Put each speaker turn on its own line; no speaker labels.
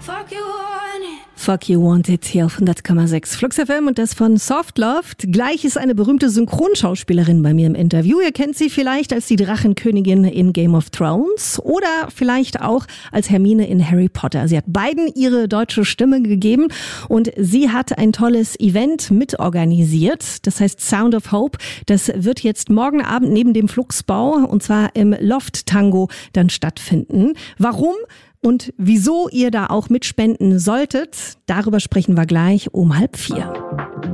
Fuck You Want It hier auf 100,6 Flux FM und das von Soft Loved. Gleich ist eine berühmte Synchronschauspielerin bei mir im Interview. Ihr kennt sie vielleicht als die Drachenkönigin in Game of Thrones oder vielleicht auch als Hermine in Harry Potter. Sie hat beiden ihre deutsche Stimme gegeben und sie hat ein tolles Event mitorganisiert. Das heißt Sound of Hope. Das wird jetzt morgen Abend neben dem Fluxbau und zwar im Loft Tango dann stattfinden. Warum? Und wieso ihr da auch mitspenden solltet, darüber sprechen wir gleich um 3:30.